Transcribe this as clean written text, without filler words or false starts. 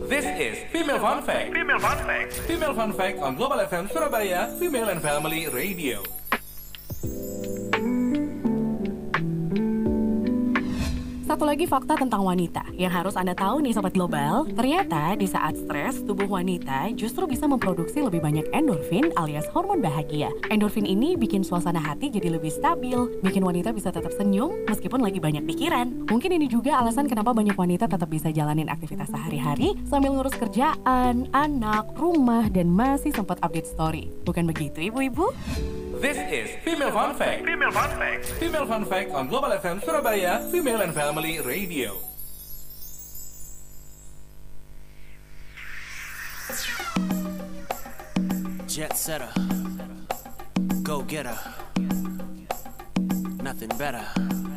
This is Female Fun Fact. Female Fun Fact. Female Fun Fact on Global FM Surabaya, Female and Family Radio. Satu lagi fakta tentang wanita yang harus Anda tahu nih Sobat Global. Ternyata di saat stres, tubuh wanita justru bisa memproduksi lebih banyak endorfin alias hormon bahagia. Endorfin ini bikin suasana hati jadi lebih stabil, bikin wanita bisa tetap senyum meskipun lagi banyak pikiran. Mungkin ini juga alasan kenapa banyak wanita tetap bisa jalanin aktivitas sehari-hari sambil ngurus kerjaan, anak, rumah, dan masih sempat update story. Bukan begitu ibu-ibu? This is Female Fun Fact. Female Fun Fact. Female Fun Fact on Global FM Surabaya, Female and Family Radio. Jet setter, go getter, nothing better.